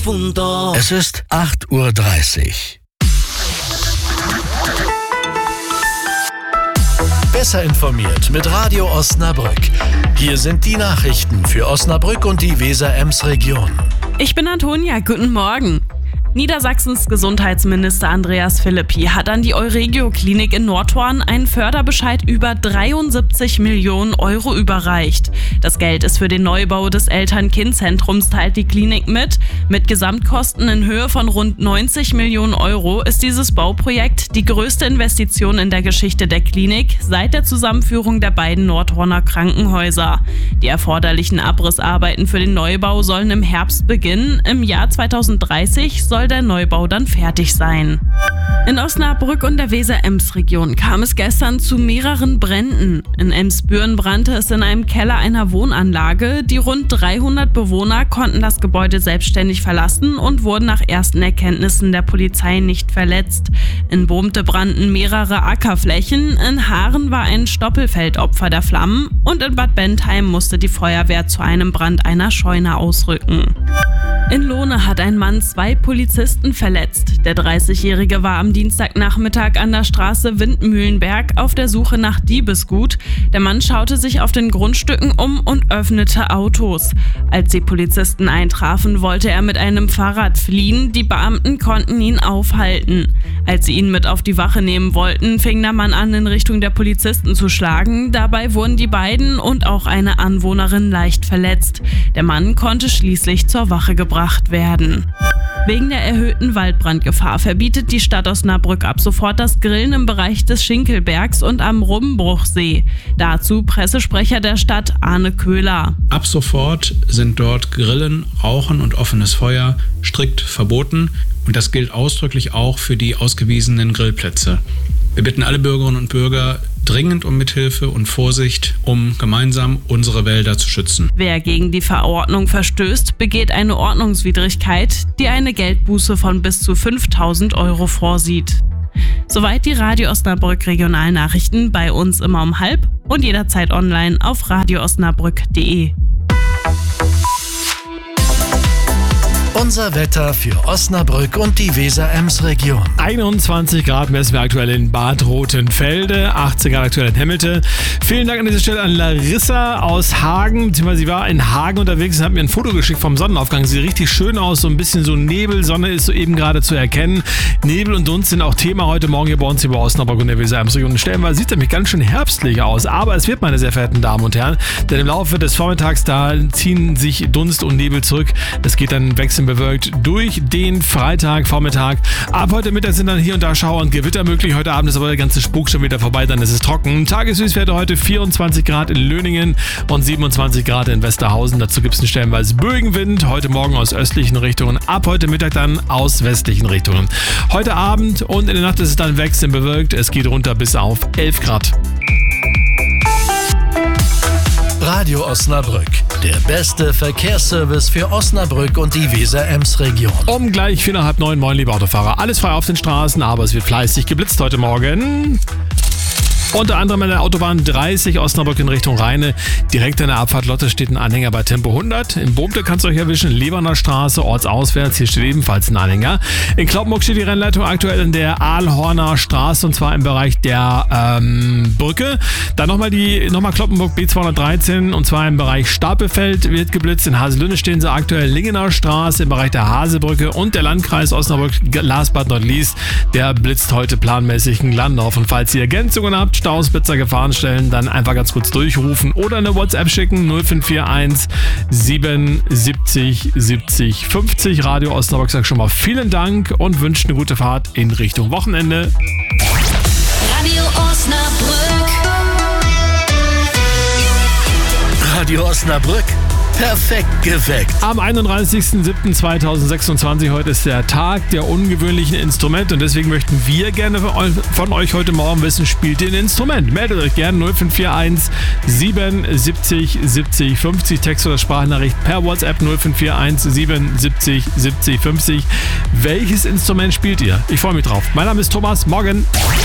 difunto. Es ist 8:30 Uhr. Besser informiert mit Radio Osnabrück. Hier sind die Nachrichten für Osnabrück und die Weser-Ems-Region. Ich bin Antonia, guten Morgen. Niedersachsens Gesundheitsminister Andreas Philippi hat an die Euregio-Klinik in Nordhorn einen Förderbescheid über 73 Millionen Euro überreicht. Das Geld ist für den Neubau des Eltern-Kind-Zentrums, teilt die Klinik mit. Mit Gesamtkosten in Höhe von rund 90 Millionen Euro ist dieses Bauprojekt die größte Investition in der Geschichte der Klinik seit der Zusammenführung der beiden Nordhorner Krankenhäuser. Die erforderlichen Abrissarbeiten für den Neubau sollen im Herbst beginnen. Im Jahr 2030 soll der Neubau dann fertig sein. In Osnabrück und der Weser-Ems-Region kam es gestern zu mehreren Bränden. In Emsbüren brannte es in einem Keller einer Wohnanlage. Die rund 300 Bewohner konnten das Gebäude selbstständig verlassen und wurden nach ersten Erkenntnissen der Polizei nicht verletzt. In Bohmte brannten mehrere Ackerflächen, in Haaren war ein Stoppelfeld Opfer der Flammen und in Bad Bentheim musste die Feuerwehr zu einem Brand einer Scheune ausrücken. In Lohne hat ein Mann 2 Polizisten verletzt. Der 30-Jährige war am Dienstagnachmittag an der Straße Windmühlenberg auf der Suche nach Diebesgut. Der Mann schaute sich auf den Grundstücken um und öffnete Autos. Als die Polizisten eintrafen, wollte er mit einem Fahrrad fliehen. Die Beamten konnten ihn aufhalten. Als sie ihn mit auf die Wache nehmen wollten, fing der Mann an, in Richtung der Polizisten zu schlagen. Dabei wurden die beiden und auch eine Anwohnerin leicht verletzt. Der Mann konnte schließlich zur Wache gebracht werden. Wegen der erhöhten Waldbrandgefahr verbietet die Stadt Osnabrück ab sofort das Grillen im Bereich des Schinkelbergs und am Rummbruchsee. Dazu Pressesprecher der Stadt Arne Köhler. Ab sofort sind dort Grillen, Rauchen und offenes Feuer strikt verboten. Und das gilt ausdrücklich auch für die ausgewiesenen Grillplätze. Wir bitten alle Bürgerinnen und Bürger dringend um Mithilfe und Vorsicht, um gemeinsam unsere Wälder zu schützen. Wer gegen die Verordnung verstößt, begeht eine Ordnungswidrigkeit, die eine Geldbuße von bis zu 5.000 Euro vorsieht. Soweit die Radio Osnabrück Regionalnachrichten, bei uns immer um 12:30 und jederzeit online auf radioosnabrück.de. Unser Wetter für Osnabrück und die Weser-Ems-Region. 21 Grad messen wir aktuell in Bad Rotenfelde, 18 Grad aktuell in Hemmelte. Vielen Dank an dieser Stelle an Larissa aus Hagen, beziehungsweise sie war in Hagen unterwegs und hat mir ein Foto geschickt vom Sonnenaufgang. Sieht richtig schön aus, so ein bisschen so Nebel, Sonne ist so eben gerade zu erkennen. Nebel und Dunst sind auch Thema heute Morgen hier bei uns über Osnabrück und der Weser-Ems-Region. Stellenweise sieht nämlich ganz schön herbstlich aus, aber es wird, meine sehr verehrten Damen und Herren, denn im Laufe des Vormittags, da ziehen sich Dunst und Nebel zurück. Das geht dann wechselnd bewölkt durch den Freitagvormittag. Ab heute Mittag sind dann hier und da Schauer und Gewitter möglich. Heute Abend ist aber der ganze Spuk schon wieder vorbei, dann ist es trocken. Tageshöchstwerte heute 24 Grad in Löningen und 27 Grad in Westerhausen. Dazu gibt es einen stellenweise Bögenwind. Heute Morgen aus östlichen Richtungen, ab heute Mittag dann aus westlichen Richtungen. Heute Abend und in der Nacht ist es dann wechselnd bewölkt. Es geht runter bis auf 11 Grad. Radio Osnabrück, der beste Verkehrsservice für Osnabrück und die Weser-Ems-Region. Um gleich 8:45, moin liebe Autofahrer. Alles frei auf den Straßen, aber es wird fleißig geblitzt heute Morgen. Unter anderem an der Autobahn 30 Osnabrück in Richtung Rheine. Direkt an der Abfahrt Lotte steht ein Anhänger bei Tempo 100. In Bohmte kannst du euch erwischen, Leberner Straße, ortsauswärts. Hier steht ebenfalls ein Anhänger. In Cloppenburg steht die Rennleitung aktuell in der Aalhorner Straße und zwar im Bereich der Brücke. Dann nochmal Cloppenburg B213 und zwar im Bereich Stapelfeld wird geblitzt. In Haselünne stehen sie aktuell Lingener Straße im Bereich der Hasebrücke und der Landkreis Osnabrück, last but not least, der blitzt heute planmäßig in Glandorf. Und falls ihr Ergänzungen habt, Staus, Blitzer, Gefahrenstellen, dann einfach ganz kurz durchrufen oder eine WhatsApp schicken 0541 77 70 50. Radio Osnabrück sagt schon mal vielen Dank und wünscht eine gute Fahrt in Richtung Wochenende. Radio Osnabrück. Radio Osnabrück, perfekt geweckt. Am 31.07.2026, heute ist der Tag der ungewöhnlichen Instrumente und deswegen möchten wir gerne von euch heute Morgen wissen, spielt ihr ein Instrument? Meldet euch gerne 0541 77 70 50, Text oder Sprachnachricht per WhatsApp 0541 77 70 50. Welches Instrument spielt ihr? Ich freue mich drauf. Mein Name ist Thomas, morgen.